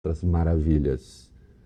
outras maravilhas.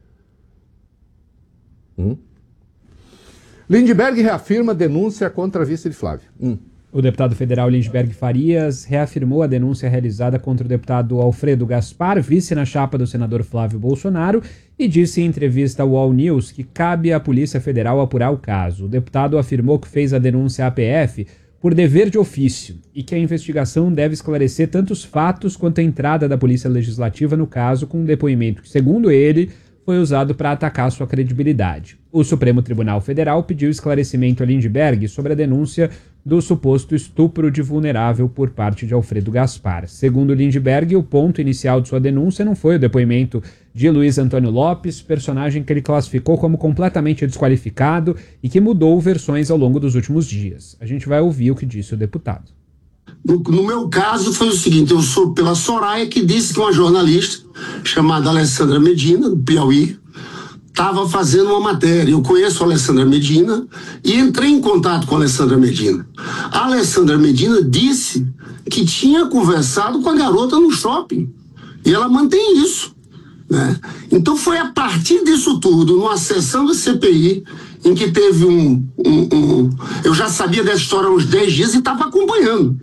Lindbergh reafirma denúncia contra a vice de Flávio. O deputado federal Lindbergh Farias reafirmou a denúncia realizada contra o deputado Alfredo Gaspar, vice na chapa do senador Flávio Bolsonaro, e disse em entrevista ao All News que cabe à Polícia Federal apurar o caso. O deputado afirmou que fez a denúncia à PF por dever de ofício e que a investigação deve esclarecer tanto os fatos quanto a entrada da Polícia Legislativa no caso, com um depoimento que, segundo ele, foi usado para atacar sua credibilidade. O Supremo Tribunal Federal pediu esclarecimento a Lindbergh sobre a denúncia do suposto estupro de vulnerável por parte de Alfredo Gaspar. Segundo Lindbergh, o ponto inicial de sua denúncia não foi o depoimento de Luiz Antônio Lopes, personagem que ele classificou como completamente desqualificado e que mudou versões ao longo dos últimos dias. A gente vai ouvir o que disse o deputado. No meu caso foi o seguinte, eu sou pela Soraya, que disse que uma jornalista chamada Alessandra Medina, do Piauí, estava fazendo uma matéria. Eu conheço a Alessandra Medina e entrei em contato com a Alessandra Medina. A Alessandra Medina disse que tinha conversado com a garota no shopping. E ela mantém isso, né? Então foi a partir disso tudo, numa sessão da CPI, em que teve eu já sabia dessa história há uns 10 dias e estava acompanhando.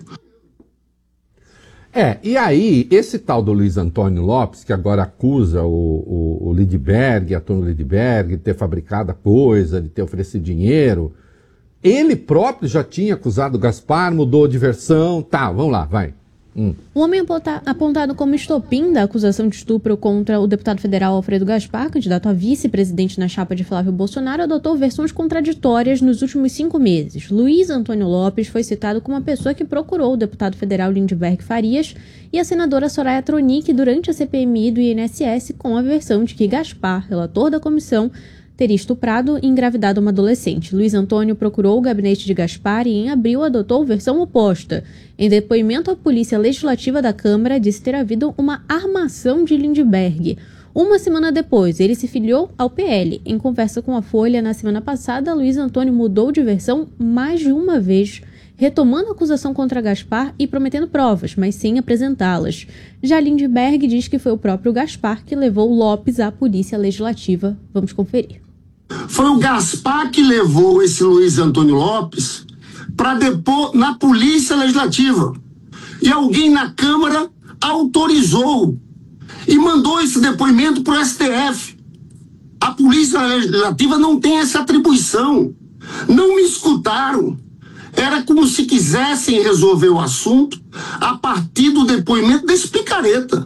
E aí, esse tal do Luiz Antônio Lopes, que agora acusa o Lindbergh, a turma Lindbergh, de ter fabricado a coisa, de ter oferecido dinheiro, ele próprio já tinha acusado o Gaspar, mudou de versão, vamos lá, vai. O homem apontado como estopim da acusação de estupro contra o deputado federal Alfredo Gaspar, candidato a vice-presidente na chapa de Flávio Bolsonaro, adotou versões contraditórias nos últimos 5 meses. Luiz Antônio Lopes foi citado como a pessoa que procurou o deputado federal Lindbergh Farias e a senadora Soraya Tronic durante a CPMI do INSS, com a versão de que Gaspar, relator da comissão, teria estuprado e engravidado uma adolescente. Luiz Antônio procurou o gabinete de Gaspar e, em abril, adotou versão oposta. Em depoimento à Polícia Legislativa da Câmara, disse ter havido uma armação de Lindbergh. Uma semana depois, ele se filiou ao PL. Em conversa com a Folha, na semana passada, Luiz Antônio mudou de versão mais de uma vez, retomando a acusação contra Gaspar e prometendo provas, mas sem apresentá-las. Já Lindbergh diz que foi o próprio Gaspar que levou Lopes à Polícia Legislativa. Vamos conferir. Foi o Gaspar que levou esse Luiz Antônio Lopes para depor na Polícia Legislativa. E alguém na Câmara autorizou e mandou esse depoimento para o STF. A Polícia Legislativa não tem essa atribuição. Não me escutaram. Era como se quisessem resolver o assunto a partir do depoimento desse picareta.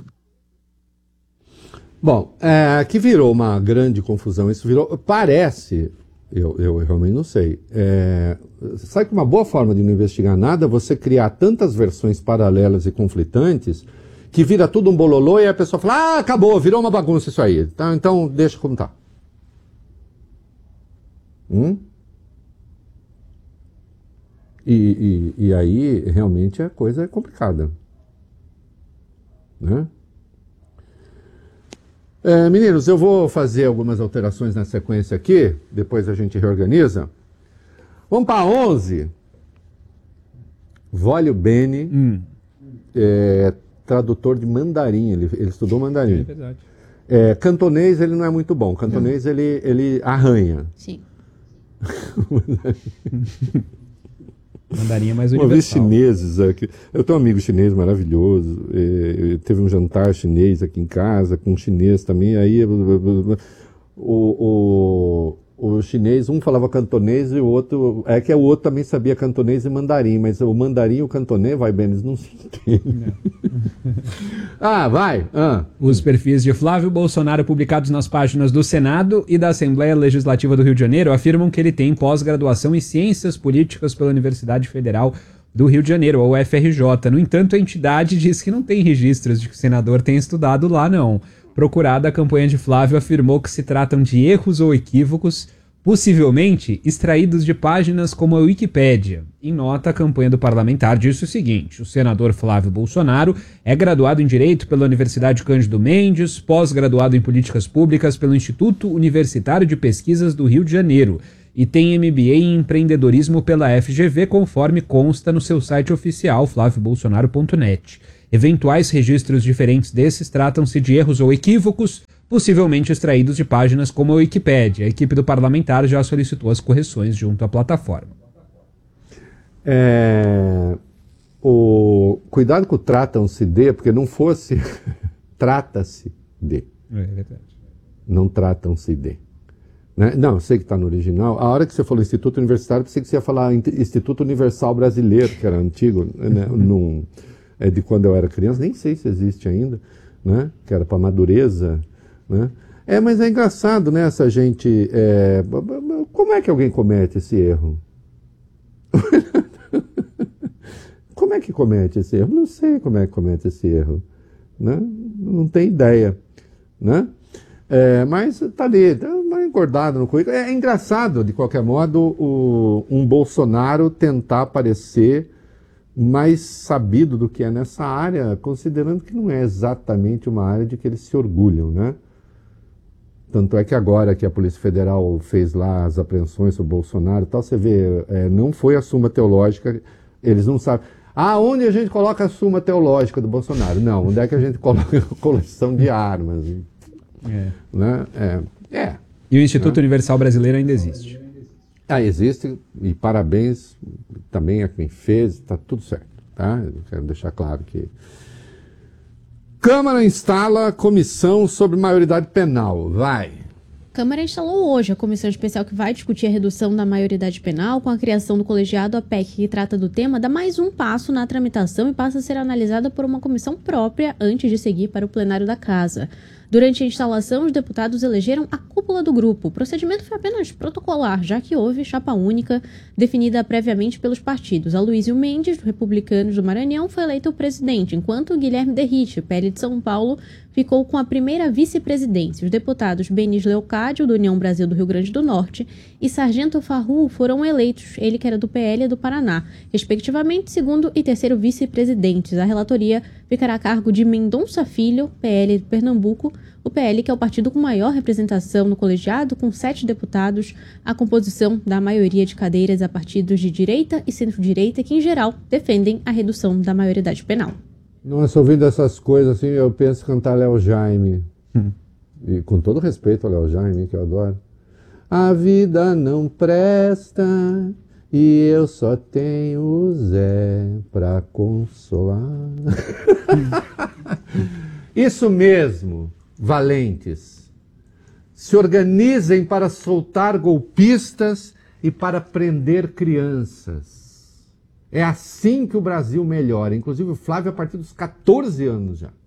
Bom, que virou uma grande confusão. Isso virou, parece, eu realmente não sei, sabe que uma boa forma de não investigar nada é você criar tantas versões paralelas e conflitantes que vira tudo um bololô e a pessoa fala, acabou, virou uma bagunça isso aí. Então deixa como tá. E aí, realmente, a coisa é complicada. Né? Meninos, eu vou fazer algumas alterações na sequência aqui, depois a gente reorganiza. Vamos para 11. Vólio Bene, tradutor de mandarim, ele estudou mandarim. É verdade. Cantonês ele não é muito bom, cantonês ele arranha. Sim. Mandarim é mais universal. Uma vez chineses aqui. Eu tenho um amigo chinês maravilhoso. Teve um jantar chinês aqui em casa, com um chinês também. Aí o chinês, um falava cantonês e o outro. O outro também sabia cantonês e mandarim, mas o mandarim e o cantonês, eles não se entendem. Vai. Os perfis de Flávio Bolsonaro publicados nas páginas do Senado e da Assembleia Legislativa do Rio de Janeiro afirmam que ele tem pós-graduação em Ciências Políticas pela Universidade Federal do Rio de Janeiro, a UFRJ. No entanto, a entidade diz que não tem registros de que o senador tenha estudado lá, não. Procurada, a campanha de Flávio afirmou que se tratam de erros ou equívocos, possivelmente extraídos de páginas como a Wikipédia. Em nota, a campanha do parlamentar disse o seguinte: o senador Flávio Bolsonaro é graduado em Direito pela Universidade Cândido Mendes, pós-graduado em Políticas Públicas pelo Instituto Universitário de Pesquisas do Rio de Janeiro e tem MBA em Empreendedorismo pela FGV, conforme consta no seu site oficial, flaviobolsonaro.net. Eventuais registros diferentes desses tratam-se de erros ou equívocos, possivelmente extraídos de páginas como a Wikipédia. A equipe do parlamentar já solicitou as correções junto à plataforma. Cuidado com o tratam-se de, porque não fosse trata-se de. É verdade. Não tratam-se de. Né? Não, eu sei que está no original. A hora que você falou Instituto Universitário, pensei que você ia falar Instituto Universal Brasileiro, que era antigo, né? De quando eu era criança, nem sei se existe ainda, né? Que era para Madureza. Né? Mas é engraçado, né? Essa gente. Como é que alguém comete esse erro? Como é que comete esse erro? Não sei como é que comete esse erro. Né? Não tem ideia. Né? Mas está ali, está engordado no currículo. É engraçado, de qualquer modo, um Bolsonaro tentar parecer mais sabido do que é nessa área, considerando que não é exatamente uma área de que eles se orgulham, né? Tanto é que agora que a Polícia Federal fez lá as apreensões sobre o Bolsonaro e tal, você vê, não foi a Suma Teológica, eles não sabem. Onde a gente coloca a Suma Teológica do Bolsonaro? Não, onde é que a gente coloca a coleção de armas? Né? E o Instituto Universal Brasileiro ainda existe. Existe, e parabéns também a quem fez, está tudo certo. Tá? Eu quero deixar claro que... Câmara instala comissão sobre maioridade penal. Vai. Câmara instalou hoje a comissão especial que vai discutir a redução da maioridade penal. Com a criação do colegiado, a PEC que trata do tema dá mais um passo na tramitação e passa a ser analisada por uma comissão própria antes de seguir para o plenário da Casa. Durante a instalação, os deputados elegeram a cúpula do grupo. O procedimento foi apenas protocolar, já que houve chapa única definida previamente pelos partidos. Aloysio Mendes, do Republicanos do Maranhão, foi eleito o presidente, enquanto Guilherme Derrite, PL de São Paulo, ficou com a primeira vice-presidência. Os deputados Benis Leocádio, do União Brasil do Rio Grande do Norte, e Sargento Farru foram eleitos, ele que era do PL e do Paraná, respectivamente segundo e terceiro vice-presidentes. A relatoria ficará a cargo de Mendonça Filho, PL de Pernambuco, o PL, que é o partido com maior representação no colegiado, com 7 deputados, a composição da maioria de cadeiras a partidos de direita e centro-direita, que, em geral, defendem a redução da maioridade penal. Nossa, ouvindo essas coisas assim, eu penso em cantar Léo Jaime. E com todo respeito ao Léo Jaime, que eu adoro. A vida não presta e eu só tenho o Zé pra consolar. Isso mesmo, valentes. Se organizem para soltar golpistas e para prender crianças. É assim que o Brasil melhora. Inclusive o Flávio a partir dos 14 anos já.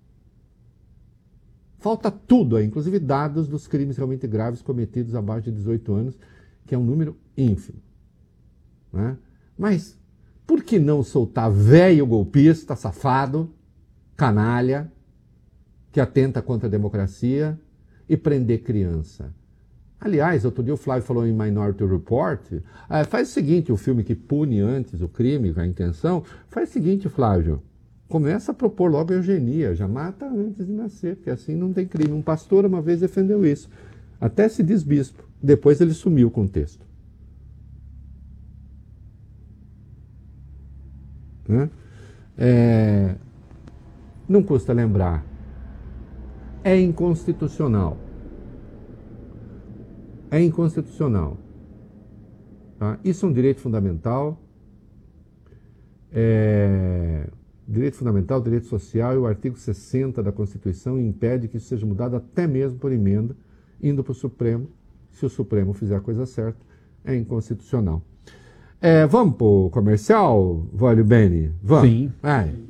Falta tudo aí, inclusive dados dos crimes realmente graves cometidos abaixo de 18 anos, que é um número ínfimo. Né? Mas por que não soltar velho golpista, safado, canalha, que atenta contra a democracia e prender criança? Aliás, outro dia o Flávio falou em Minority Report, faz o seguinte, o filme que pune antes o crime, a intenção, faz o seguinte, Flávio, começa a propor logo a eugenia, já mata antes de nascer, porque assim não tem crime. Um pastor uma vez defendeu isso, até se diz bispo, depois ele sumiu com o texto. Né? Não custa lembrar, é inconstitucional. É inconstitucional. Tá? Isso é um direito fundamental. Direito fundamental, direito social, e o artigo 60 da Constituição impede que isso seja mudado até mesmo por emenda, indo para o Supremo. Se o Supremo fizer a coisa certa, é inconstitucional. Vamos para o comercial, Vólio Beni? Vamos? Sim.